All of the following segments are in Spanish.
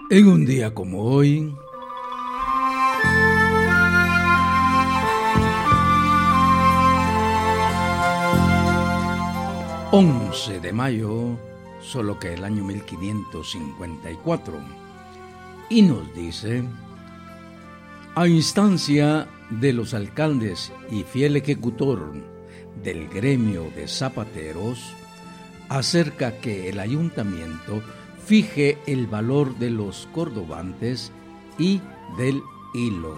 En un día como hoy, ...11 de mayo, solo que el año 1554... y nos dice: a instancia de los alcaldes y fiel ejecutor del gremio de zapateros, acerca que el ayuntamiento fije el valor de los cordobantes y del hilo.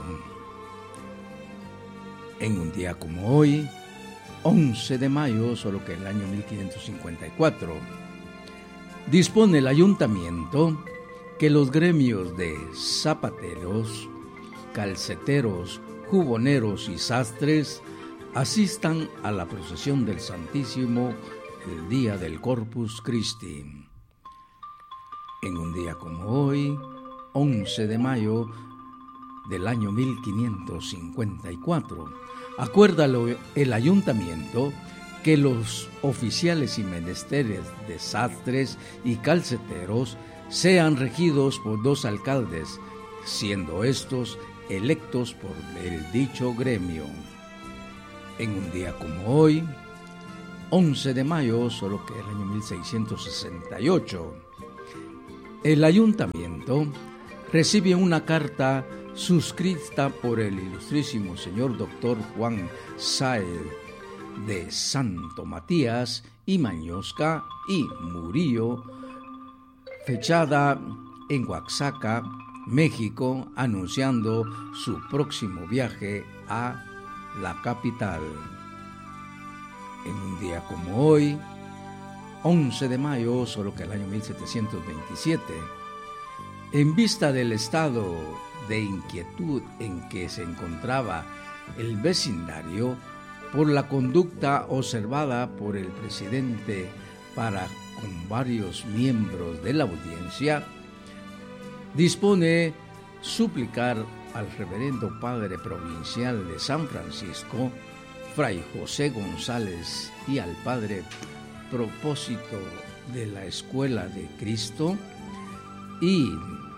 En un día como hoy, 11 de mayo, solo que el año 1554, dispone el ayuntamiento que los gremios de zapateros, calceteros, juboneros y sastres asistan a la procesión del Santísimo el día del Corpus Christi. En un día como hoy, 11 de mayo del año 1554, acuerda el ayuntamiento que los oficiales y menesteres de sastres y calceteros sean regidos por 2 alcaldes, siendo estos electos por el dicho gremio. En un día como hoy, 11 de mayo, solo que el año 1668, el ayuntamiento recibe una carta suscrita por el ilustrísimo señor doctor Juan Sáez de Santo Matías y Mañosca y Murillo, fechada en Oaxaca, México, anunciando su próximo viaje a la capital. En un día como hoy, 11 de mayo, solo que el año 1727, en vista del estado de inquietud en que se encontraba el vecindario por la conducta observada por el presidente para con varios miembros de la audiencia, dispone suplicar al reverendo padre provincial de San Francisco, fray José González, y al padre propósito de la Escuela de Cristo y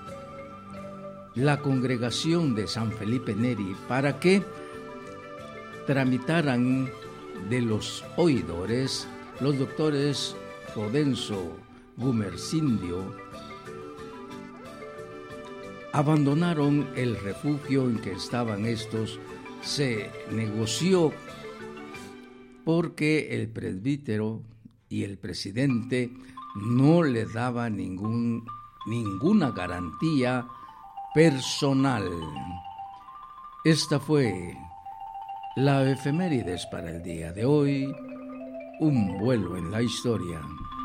la congregación de San Felipe Neri para que tramitaran de los oidores los doctores Rodenso Gumersindio. Abandonaron el refugio en que estaban estos. Se negoció porque el presbítero y el presidente no le daban ninguna garantía personal. Esta fue la efemérides para el día de hoy, un vuelo en la historia.